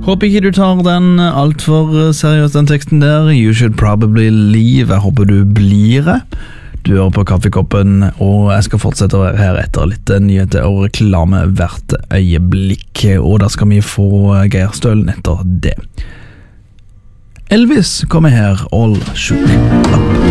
Håper ikke du tar den alt for seriøst, den teksten der. You should probably leave. Jeg håper du blir det. Du hører på Kaffekoppen, og jeg skal fortsette å være her etter litt nyheter og reklame hvert øyeblikk. Og da skal vi få Geir Stølen etter det. Elvis kommer her, All Shook Up.